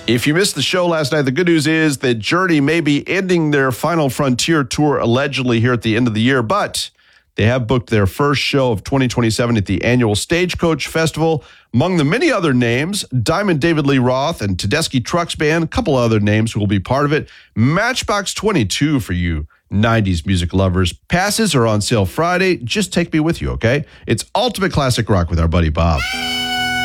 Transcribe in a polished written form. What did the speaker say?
If you missed the show last night, the good news is that Journey may be ending their Final Frontier tour allegedly here at the end of the year, but they have booked their first show of 2027 at the annual Stagecoach Festival. Among the many other names, Diamond David Lee Roth and Tedeschi Trucks Band, a couple other names who will be part of it. Matchbox 22 for you 90s music lovers. Passes are on sale Friday. Just take me with you, okay? It's Ultimate Classic Rock with our buddy Bob.